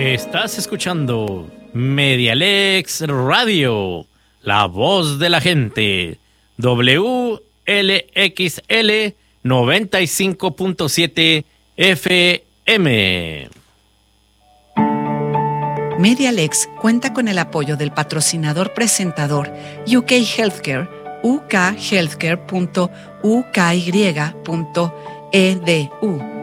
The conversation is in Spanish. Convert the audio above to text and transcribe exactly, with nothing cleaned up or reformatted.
Estás escuchando Medialex Radio, la voz de la gente, W L X L noventa y cinco punto siete F M. Medialex cuenta con el apoyo del patrocinador presentador U K Healthcare, u k healthcare punto u k y punto e d u.